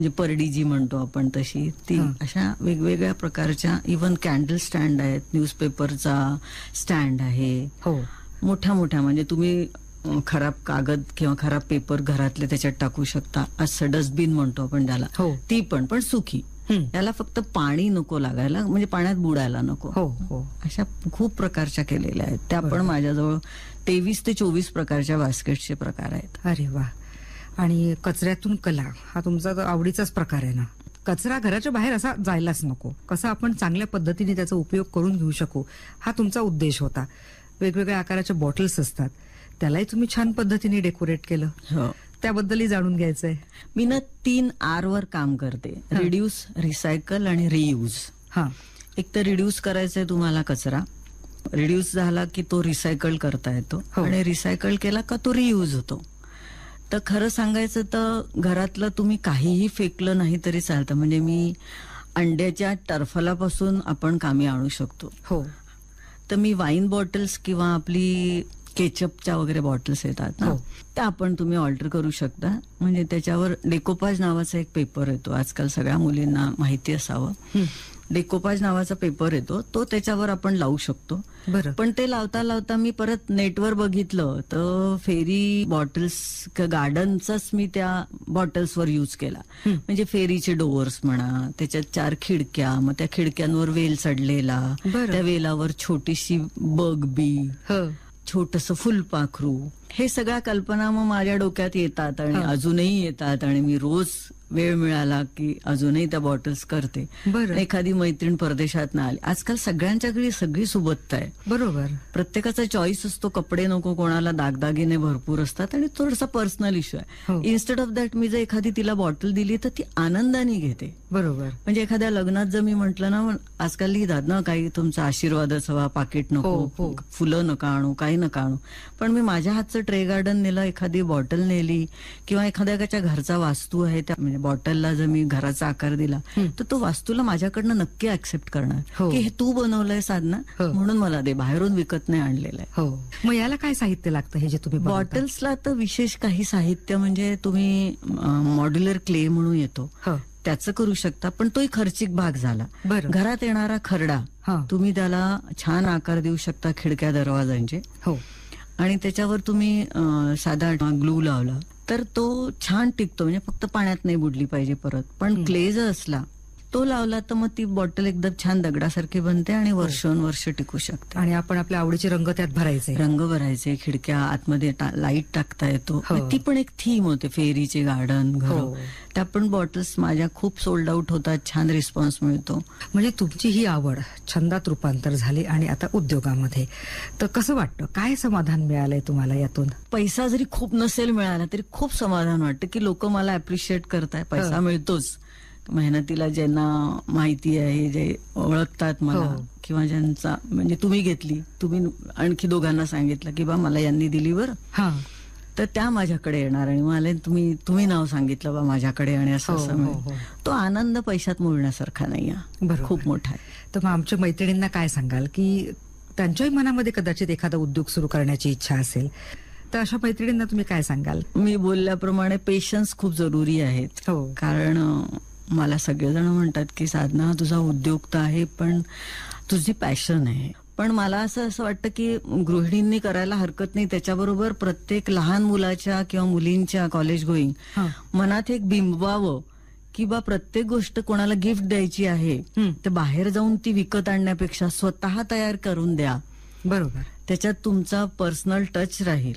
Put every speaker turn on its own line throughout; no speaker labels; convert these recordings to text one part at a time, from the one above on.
म्हणजे परडी जी म्हणतो आपण तशी ती अशा वेगवेगळ्या प्रकारच्या इव्हन कॅन्डल स्टँड आहेत, न्यूजपेपरचा स्टँड आहे.
हो.
मोठ्या मोठ्या म्हणजे तुम्ही खराब कागद किंवा खराब पेपर घरातले त्याच्यात टाकू शकता. असं डस्टबिन म्हणतो आपण त्याला.
हो.
ती पण सुखी. त्याला फक्त पाणी नको लागायला, म्हणजे पाण्यात बुडायला नको.
हो हो.
अशा खूप प्रकारच्या केलेल्या आहेत. त्या पण माझ्याजवळ 23 ते 24 प्रकारच्या बास्केटचे प्रकार आहेत.
अरे वा. आणि कचऱ्यातून कला हा तुमचा आवडीचाच प्रकार आहे ना. कचरा घराच्या बाहेर असा जायलाच नको, कसा आपण चांगल्या पद्धतीने त्याचा उपयोग करून घेऊ शकू हा तुमचा उद्देश होता. वेगवेगळ्या आकाराच्या बॉटल्स असतात, त्यालाही तुम्ही छान पद्धतीने डेकोरेट केलं.
हो.
त्याबद्दलही जाणून घ्यायचंय.
मी ना 3 R वर काम करते. रिड्यूस, रिसायकल आणि रियूज. एक तर रिड्यूस करायचंय तुम्हाला कचरा. रिड्यूस झाला की तो रिसायकल करता येतो आणि रिसायकल केला का तो रियूज होतो. तर खरं सांगायचं तर घरातलं तुम्ही काहीही फेकलं नाही तरी चालतं. म्हणजे मी अंड्याच्या टरफलापासून आपण कामी आणू शकतो.
हो.
तर मी वाईन बॉटल्स किंवा आपली केचपच्या वगैरे बॉटल्स येतात ना, त्या आपण तुम्ही ऑल्टर करू शकता. म्हणजे त्याच्यावर डेकोपाज नावाचा एक पेपर येतो, आजकाल सगळ्या मुलींना माहिती असावं. डेकोपाज नावाचा पेपर येतो, तो त्याच्यावर आपण लावू शकतो.
बरं.
पण ते लावता लावता मी परत नेटवर बघितलं तर फेरी बॉटल्स गार्डनचाच मी त्या बॉटल्सवर यूज केला. म्हणजे फेरीचे डोअर्स म्हणा, त्याच्यात 4 खिडक्या, मग त्या खिडक्यांवर वेल चढलेला, त्या वेलावर छोटीशी बग बी, छोटस फुलपाखरू, हे सगळ्या कल्पना मग माझ्या डोक्यात येतात आणि अजूनही येतात. आणि मी रोज वेळ मिळाला की अजूनही त्या बॉटल्स करते. एखादी मैत्रीण परदेशात ना आली, आजकाल सगळ्यांच्याकडे सगळी सुबत्ता आहे.
बरोबर.
प्रत्येकाचा चॉईस असतो, कपडे नको कोणाला, दागदागिने भरपूर असतात आणि थोडासा पर्सनल इश्यू आहे. इन्स्टेड ऑफ दॅट मी जर एखादी तिला बॉटल दिली तर ती आनंदाने घेते.
बरोबर.
म्हणजे एखाद्या लग्नात जर मी म्हंटल ना, आजकाल लिहितात ना काही तुमचा आशीर्वादच हवा, पाकिट नको, फुलं नका आणू, काही नका आणू. पण मी माझ्या हातचं ट्रे गार्डन नेलं, एखादी बॉटल नेली किंवा एखाद्याच्या घरचा वास्तू आहे त्या म्हणजे बॉटलला जर मी घराचा आकार दिला तर तो वास्तूला माझ्याकडनं नक्की ऍक्सेप्ट करणार की हे तू बनवलंय साधना म्हणून मला दे, बाहेरून विकत नाही आणलेलं आहे.
मग याला काय साहित्य लागतं हे जे तुम्ही
बॉटल्सला? तर विशेष काही साहित्य म्हणजे तुम्ही मॉड्युलर क्ले म्हणून येतो त्याचं करू शकता, पण तोही खर्चिक भाग झाला. घरात येणारा खरडा तुम्ही त्याला छान आकार देऊ शकता, खिडक्या दरवाजांचे. आणि त्याच्यावर तुम्ही साधा ग्लू लावला तर तो छान टिकतो. म्हणजे फक्त पाण्यात नाही बुडली पाहिजे परत. पण क्ले जर असला तो लावला तर मग ती बॉटल एकदम छान दगडासारखी बनते आणि वर्षोनवर्ष टिकू शकते.
आणि आपण आपल्या आवडीचे रंग त्यात भरायचे,
खिडक्या आतमध्ये लाईट टाकता येतो. ती पण एक थीम होते, फेरीचे गार्डन, घर. त्या पण बॉटल्स माझ्या खूप सोल्ड आउट होतात, छान रिस्पॉन्स मिळतो.
म्हणजे तुमची ही आवड छंदात रूपांतर झाली आणि आता उद्योगामध्ये. तर कसं वाटतं, काय समाधान मिळालंय तुम्हाला यातून?
पैसा जरी खूप नसेल मिळाला तरी खूप समाधान वाटतं की लोक मला अप्रिशिएट करताय. पैसा मिळतोच, मेहनतीला ज्यांना माहिती आहे, जे ओळखतात मला किंवा ज्यांचा म्हणजे तुम्ही घेतली, तुम्ही आणखी दोघांना सांगितलं की बा मला यांनी दिली बरं, तर त्या माझ्याकडे येणार आणि मला तुम्ही नाव सांगितलं बा माझ्याकडे आणि असं तो आनंद पैशात मोडण्यासारखा नाही, खूप मोठा आहे.
तर मग आमच्या मैत्रिणींना काय सांगाल की त्यांच्याही मनामध्ये कदाचित एखादा उद्योग सुरू करण्याची इच्छा असेल, तर अशा मैत्रिणींना तुम्ही काय सांगाल?
मी बोलल्याप्रमाणे पेशन्स खूप जरुरी आहेत. कारण मला सगळेजण म्हणतात की साधना तुझा उद्योग तर आहे पण तुझी पॅशन आहे. पण मला असं वाटतं की गृहिणींनी करायला हरकत नाही. त्याच्याबरोबर प्रत्येक लहान मुलाच्या किंवा मुलींच्या कॉलेज गोईंग मनात एक बिंबवावं की बा प्रत्येक गोष्ट कोणाला गिफ्ट द्यायची आहे तर बाहेर जाऊन ती विकत आणण्यापेक्षा स्वतः तयार करून द्या.
बरोबर.
त्याच्यात तुमचा पर्सनल टच राहील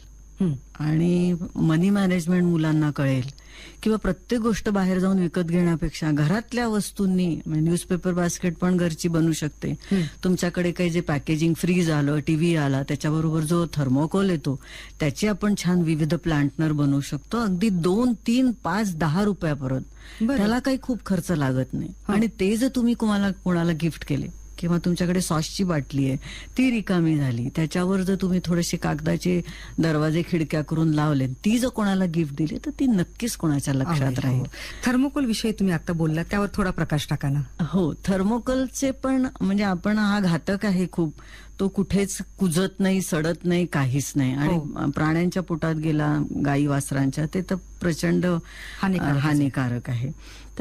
आणि मनी मॅनेजमेंट मुलांना कळेल. किंवा प्रत्येक गोष्ट बाहेर जाऊन विकत घेण्यापेक्षा घरातल्या वस्तूंनी, न्यूजपेपर बास्केट पण घरची बनू शकते. तुमच्याकडे काही जे पॅकेजिंग, फ्रीज आलं, टीव्ही आला, त्याच्याबरोबर जो थर्मोकोल येतो त्याची आपण छान विविध प्लांटनर बनवू शकतो. अगदी 2, 3, 5, 10 रुपयापर्यंत. त्याला काही खूप खर्च लागत नाही. आणि ते जर तुम्ही कोणाला गिफ्ट केले किंवा तुमच्याकडे सॉसची बाटली आहे ती रिकामी झाली, त्याच्यावर जर तुम्ही थोडेसे कागदाचे दरवाजे खिडक्या करून लावले, ती जर कोणाला गिफ्ट दिली तर ती नक्कीच कोणाच्या लक्षात राहील.
थर्मोकोल विषयी तुम्ही आता बोलला, त्यावर थोडा प्रकाश टाका ना.
हो, थर्मोकोलचे पण म्हणजे आपण हा घातक आहे खूप. तो कुठेच कुजत नाही, सडत नाही, काहीच नाही. आणि प्राण्यांच्या पोटात गेला, गाई वासरांच्या, ते तर प्रचंड हानिकारक आहे.